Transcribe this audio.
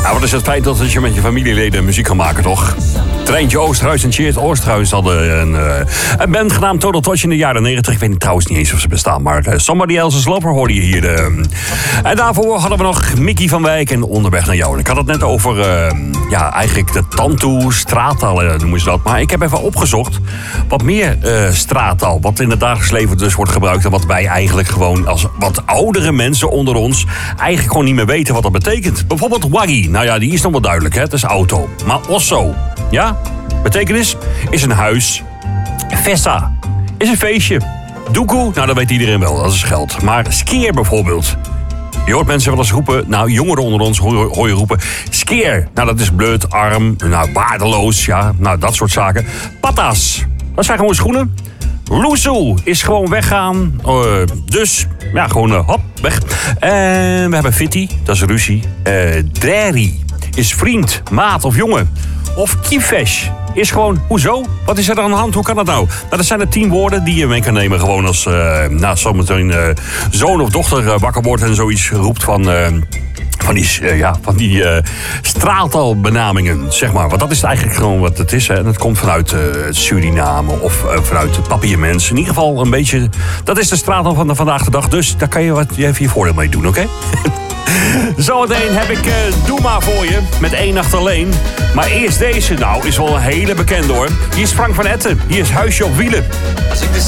Nou, wat is het feit dat je met je familieleden muziek kan maken, toch? Treintje Oosterhuis en Cheert Oosterhuis hadden een band genaamd Total Touch in de jaren 90. Ik weet trouwens niet eens of ze bestaan, maar Somebody Else's Lover hoorde je hier. En daarvoor hadden we nog Mickey van Wijk en Onderweg naar jou. En ik had het net over, eigenlijk de tantoe, straattaal noemen ze dat. Maar ik heb even opgezocht wat meer straattaal, wat in het dagelijks leven dus wordt gebruikt en wat wij eigenlijk gewoon als wat oudere mensen onder ons eigenlijk gewoon niet meer weten wat dat betekent. Bijvoorbeeld waggy, nou ja, die is nog wel duidelijk, hè? Het is auto. Maar osso, ja, betekenis is een huis. Festa is een feestje. Doekoe, nou dat weet iedereen wel, dat is geld. Maar skeer bijvoorbeeld. Je hoort mensen wel eens roepen, nou jongeren onder ons hoor je roepen, skeer. Nou dat is blut, arm, nou waardeloos, ja, nou dat soort zaken. Patas, dat zijn gewoon schoenen. Loesoe is gewoon weggaan. Dus, ja, gewoon hop, weg. En we hebben fitty, dat is ruzie. Dreri is vriend, maat of jongen. Of kiefesh is gewoon, hoezo? Wat is er aan de hand? Hoe kan dat nou? Nou, dat zijn de 10 woorden die je mee kan nemen. Gewoon als zometeen zoon of dochter wakker wordt en zoiets roept van die straattaalbenamingen, zeg maar. Want dat is eigenlijk gewoon wat het is. Hè. En het komt vanuit Suriname of vanuit Papiaments. In ieder geval een beetje, dat is de straattaal van vandaag de dag. Dus daar kan je even je voordeel mee doen, oké? Zometeen heb ik Doe maar voor je met 1 nacht alleen. Maar eerst deze, nou, is wel een hele bekende hoor. Hier is Frank van Etten. Hier is Huisje op Wielen. Als ik